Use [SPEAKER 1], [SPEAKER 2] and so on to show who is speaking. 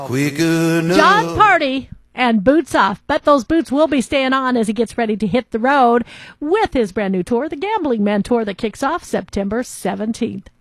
[SPEAKER 1] Jon Pardi and Boots Off. Bet those boots will be staying on as he gets ready to hit the road with his brand new tour, the Gambling Man Tour, that kicks off September 17th.